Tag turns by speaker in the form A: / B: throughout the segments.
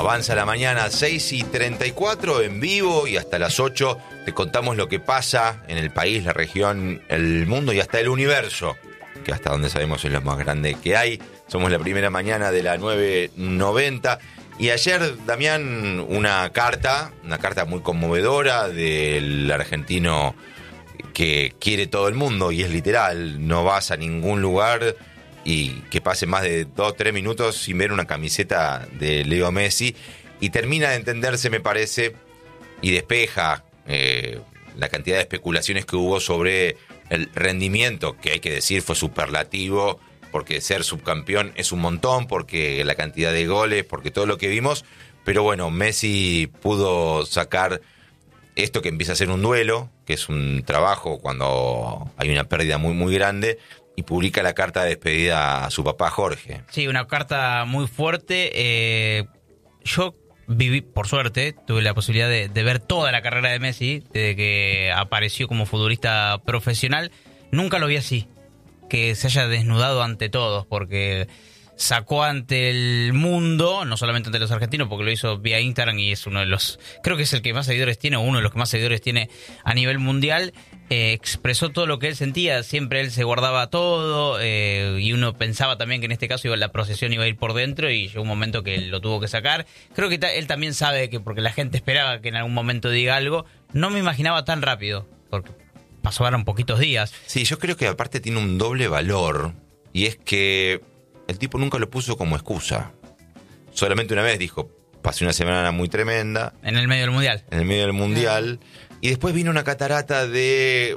A: Avanza la mañana, 6:34 en vivo y hasta las 8 te contamos lo que pasa en el país, la región, el mundo y hasta el universo, que hasta donde sabemos es lo más grande que hay. Somos la primera mañana de la 9:90 y ayer, Damián, una carta muy conmovedora del argentino que quiere todo el mundo y es literal, no vas a ningún lugar y que pase más de 2-3 minutos sin ver una camiseta de Leo Messi, y termina de entenderse, me parece, y despeja la cantidad de especulaciones que hubo sobre el rendimiento, que hay que decir fue superlativo, porque ser subcampeón es un montón, porque la cantidad de goles, porque todo lo que vimos, pero bueno, Messi pudo sacar esto que empieza a ser un duelo, que es un trabajo cuando hay una pérdida muy, muy grande, y publica la carta de despedida a su papá Jorge.
B: Sí, una carta muy fuerte. Yo viví, por suerte, tuve la posibilidad de ver toda la carrera de Messi, desde que apareció como futbolista profesional. Nunca lo vi así, que se haya desnudado ante todos, porque sacó ante el mundo, no solamente ante los argentinos, porque lo hizo vía Instagram y es uno de los, creo que es el que más seguidores tiene, o uno de los que más seguidores tiene a nivel mundial. Expresó todo lo que él sentía, siempre él se guardaba todo, y uno pensaba también que en este caso la procesión iba a ir por dentro, y llegó un momento que lo tuvo que sacar. Creo que él también sabe que, porque la gente esperaba que en algún momento diga algo, no me imaginaba tan rápido, porque pasaron poquitos días.
A: Sí, yo creo que aparte tiene un doble valor, y es que el tipo nunca lo puso como excusa. Solamente una vez dijo, pasé una semana muy tremenda.
B: En el medio del Mundial.
A: En el medio del Mundial. Y después vino una catarata de,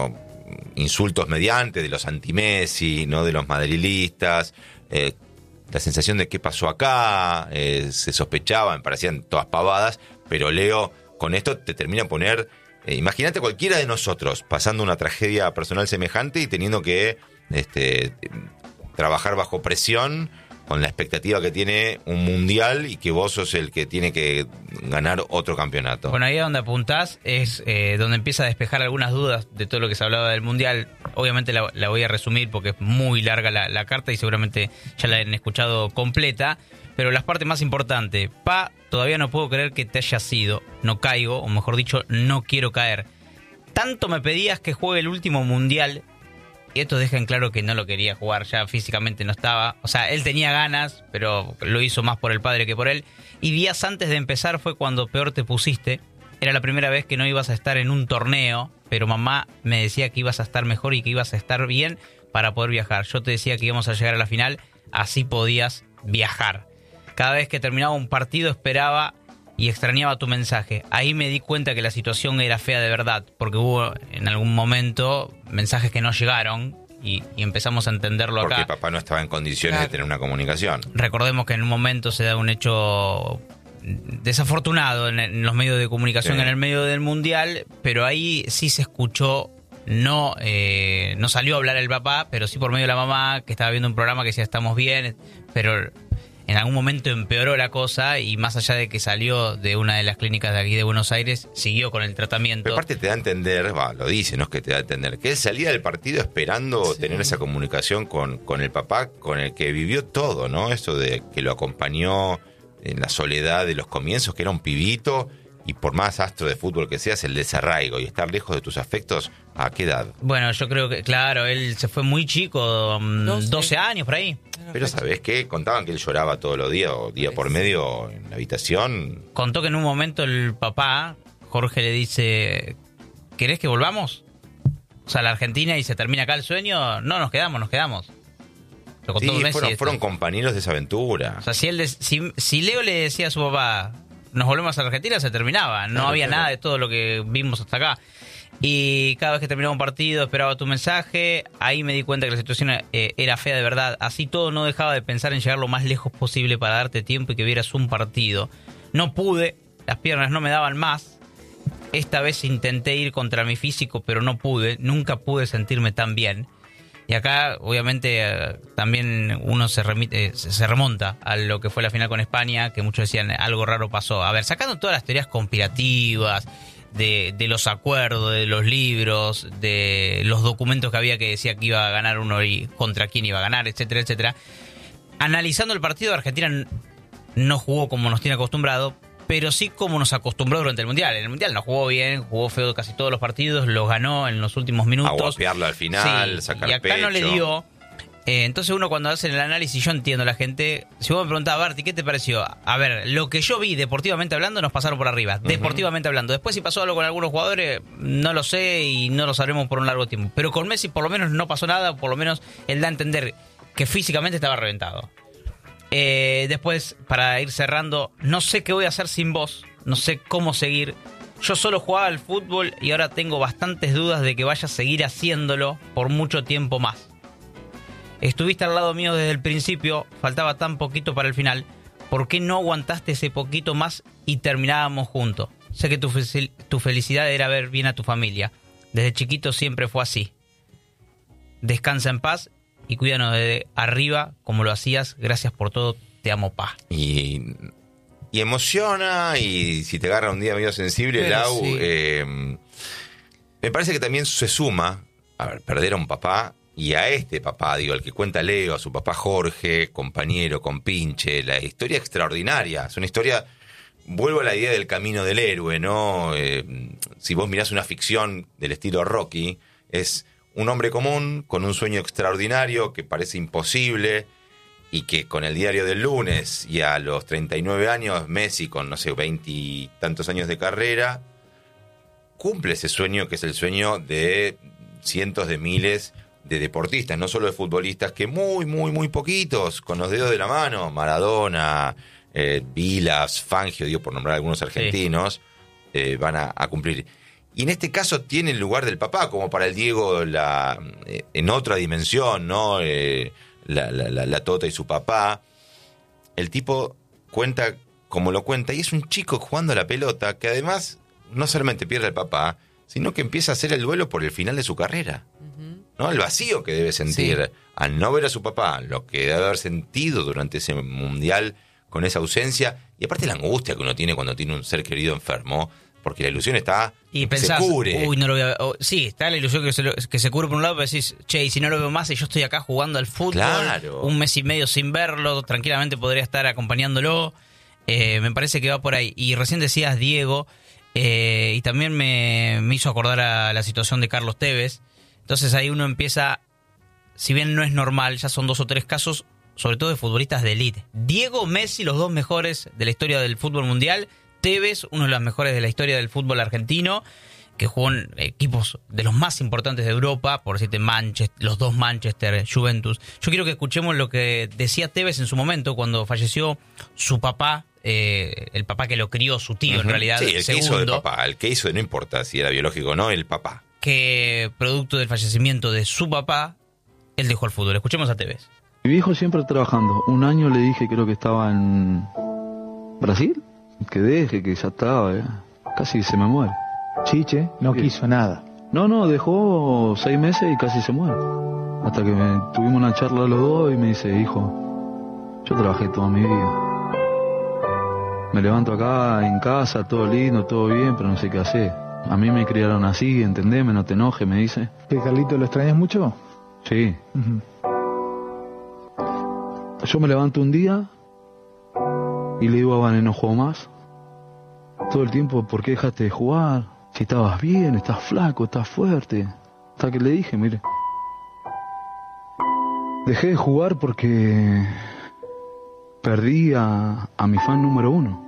A: insultos mediante, de los anti-Messi, ¿no? De los madrilistas. La sensación de qué pasó acá, se sospechaban, parecían todas pavadas, pero Leo, con esto te termina a poner... imagínate cualquiera de nosotros pasando una tragedia personal semejante y teniendo que trabajar bajo presión, con la expectativa que tiene un mundial y que vos sos el que tiene que ganar otro campeonato.
B: Bueno, ahí a donde apuntás es donde empieza a despejar algunas dudas de todo lo que se hablaba del mundial. Obviamente la voy a resumir porque es muy larga la carta y seguramente ya la han escuchado completa, pero las partes más importantes. Todavía no puedo creer que te hayas ido, no caigo, o mejor dicho, no quiero caer. Tanto me pedías que juegue el último mundial. Y esto deja en claro que no lo quería jugar, ya físicamente no estaba. O sea, él tenía ganas, pero lo hizo más por el padre que por él. Y días antes de empezar fue cuando peor te pusiste. Era la primera vez que no ibas a estar en un torneo, pero mamá me decía que ibas a estar mejor y que ibas a estar bien para poder viajar. Yo te decía que íbamos a llegar a la final, así podías viajar. Cada vez que terminaba un partido esperaba y extrañaba tu mensaje. Ahí me di cuenta que la situación era fea de verdad, porque hubo en algún momento mensajes que no llegaron y empezamos a entenderlo acá.
A: Porque papá no estaba en condiciones de tener una comunicación.
B: Recordemos que en un momento se da un hecho desafortunado en los medios de comunicación, sí, en el medio del Mundial, pero ahí sí se escuchó, no salió a hablar el papá, pero sí por medio de la mamá, que estaba viendo un programa que decía estamos bien, pero... En algún momento empeoró la cosa y más allá de que salió de una de las clínicas de aquí de Buenos Aires, siguió con el tratamiento.
A: Pero aparte te da a entender, lo dice, no es que te da a entender, que él salía del partido esperando tener esa comunicación con el papá, con el que vivió todo, ¿no? Eso de que lo acompañó en la soledad de los comienzos, que era un pibito, y por más astro de fútbol que seas, el desarraigo y estar lejos de tus afectos, ¿a qué edad?
B: Bueno, yo creo que, claro, él se fue muy chico, 12 años por ahí.
A: Pero ¿sabés qué? Contaban que él lloraba todos los días o día por medio en la habitación.
B: Contó que en un momento el papá, Jorge, le dice, ¿querés que volvamos? O sea, a la Argentina y se termina acá el sueño. No, nos quedamos. Lo contó Messi.
A: Fueron compañeros de esa aventura.
B: O sea, si Leo le decía a su papá, nos volvemos a la Argentina, se terminaba. No había nada de todo lo que vimos hasta acá. Y cada vez que terminaba un partido esperaba tu mensaje. Ahí me di cuenta que la situación era fea de verdad. Así todo no dejaba de pensar en llegar lo más lejos posible para darte tiempo y que vieras un partido. No pude, las piernas no me daban más. Esta vez intenté ir contra mi físico, pero no pude. Nunca pude sentirme tan bien. Y acá, obviamente, también uno se remonta a lo que fue la final con España, que muchos decían algo raro pasó. A ver, sacando todas las teorías conspirativas, de los acuerdos, de los libros, de los documentos que había que decía que iba a ganar uno y contra quién iba a ganar, etcétera, etcétera. Analizando el partido, Argentina no jugó como nos tiene acostumbrado, pero sí como nos acostumbró durante el Mundial. En el Mundial no jugó bien, jugó feo casi todos los partidos, los ganó en los últimos minutos.
A: Aguapearlo al final, sacar
B: y acá
A: pecho.
B: no le dio. Entonces uno cuando hace el análisis, yo entiendo a la gente, si vos me preguntás, Barty, ¿qué te pareció? A ver, lo que yo vi deportivamente hablando nos pasaron por arriba, deportivamente hablando. Después si pasó algo con algunos jugadores, no lo sé y no lo sabremos por un largo tiempo. Pero con Messi por lo menos no pasó nada, por lo menos él da a entender que físicamente estaba reventado. Después, para ir cerrando, no sé qué voy a hacer sin vos, no sé cómo seguir. Yo solo jugaba al fútbol y ahora tengo bastantes dudas de que vaya a seguir haciéndolo por mucho tiempo más. Estuviste al lado mío desde el principio, faltaba tan poquito para el final. ¿Por qué no aguantaste ese poquito más y terminábamos juntos? Sé que tu felicidad era ver bien a tu familia. Desde chiquito siempre fue así. Descansa en paz y cuídanos de arriba como lo hacías. Gracias por todo, te amo, pa.
A: Y emociona, y si te agarra un día medio sensible,
C: Pero
A: Lau,
C: sí.
A: me parece que también se suma, a ver, perder a un papá. Y a este papá, digo, el que cuenta Leo, a su papá Jorge, compañero, compinche, la historia extraordinaria. Es una historia, vuelvo a la idea del camino del héroe, ¿no? Si vos mirás una ficción del estilo Rocky, es un hombre común con un sueño extraordinario que parece imposible y que con el diario del lunes y a los 39 años, Messi con, no sé, 20 y tantos años de carrera, cumple ese sueño que es el sueño de cientos de miles de deportistas, no solo de futbolistas, que muy poquitos, con los dedos de la mano, Maradona, Vilas, Fangio, digo por nombrar algunos argentinos, van a cumplir. Y en este caso tiene el lugar del papá, como para el Diego en otra dimensión, ¿no? La Tota y su papá. El tipo cuenta como lo cuenta, y es un chico jugando a la pelota que además no solamente pierde al papá, sino que empieza a hacer el duelo por el final de su carrera. ¿No? El vacío que debe sentir al no ver a su papá, lo que debe haber sentido durante ese mundial con esa ausencia, y aparte la angustia que uno tiene cuando tiene un ser querido enfermo, porque la ilusión está
B: y
A: que
B: pensás,
A: se cure.
B: Uy, no lo voy a... sí, está la ilusión que se cure por un lado, pero decís, che, y si no lo veo más y yo estoy acá jugando al fútbol,
A: Claro.
B: un mes y medio sin verlo, tranquilamente podría estar acompañándolo. Me parece que va por ahí. Y recién decías Diego, y también me hizo acordar a la situación de Carlos Tevez. Entonces ahí uno empieza, si bien no es normal, ya son 2 o 3 casos, sobre todo de futbolistas de élite. Diego, Messi, los 2 mejores de la historia del fútbol mundial. Tevez, uno de los mejores de la historia del fútbol argentino, que jugó en equipos de los más importantes de Europa, por decirte Manchester, los 2 Manchester, Juventus. Yo quiero que escuchemos lo que decía Tevez en su momento cuando falleció su papá, el papá que lo crió, su tío en realidad.
A: Sí, el que hizo de papá, el que hizo, no importa si era biológico o no, el papá.
B: Que producto del fallecimiento de su papá, él dejó el fútbol. Escuchemos a Tevez.
D: Mi viejo siempre trabajando. Un año le dije, creo que estaba en Brasil, que deje, que ya estaba, casi se me muere.
C: Chiche no quiso nada.
D: No, dejó 6 meses y casi se muere. Hasta que tuvimos una charla los dos y me dice, hijo, yo trabajé toda mi vida. Me levanto acá en casa, todo lindo, todo bien, pero no sé qué hacer. A mí me criaron así, entendeme, no te enojes, me dice.
C: ¿Que Carlito lo extrañas mucho?
D: Sí. Yo me levanto un día y le digo a Vane, no juego más. Todo el tiempo, ¿por qué dejaste de jugar? Si estabas bien, estás flaco, estás fuerte. Hasta que le dije, mire, dejé de jugar porque perdí a mi fan número 1.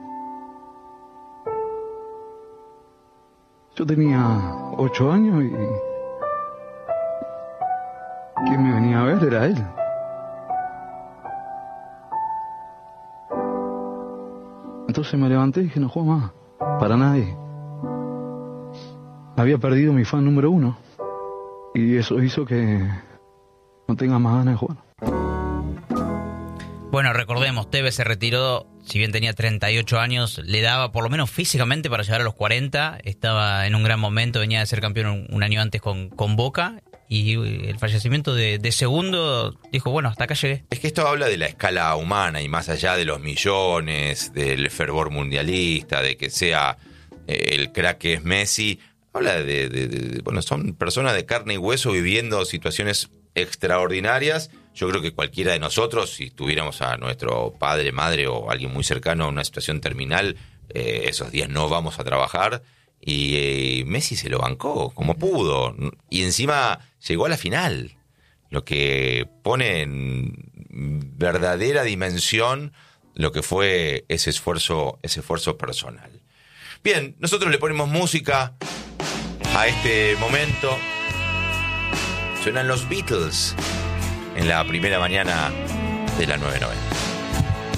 D: Yo tenía 8 años y quien me venía a ver era él. Entonces me levanté y dije, no juego más, para nadie. Había perdido mi fan número 1 y eso hizo que no tenga más ganas de jugar.
B: Bueno, recordemos, Tevez se retiró, si bien tenía 38 años, le daba por lo menos físicamente para llegar a los 40, estaba en un gran momento, venía de ser campeón un año antes con Boca, y el fallecimiento de segundo dijo, bueno, hasta acá llegué.
A: Es que esto habla de la escala humana y más allá de los millones, del fervor mundialista, de que sea el crack que es Messi, habla bueno, son personas de carne y hueso viviendo situaciones extraordinarias. Yo creo que cualquiera de nosotros, si tuviéramos a nuestro padre, madre o alguien muy cercano a una situación terminal, esos días no vamos a trabajar. Y Messi se lo bancó como pudo. Y encima llegó a la final. Lo que pone en verdadera dimensión lo que fue ese esfuerzo personal. Bien, nosotros le ponemos música a este momento. Suenan los Beatles en la primera mañana de la 990.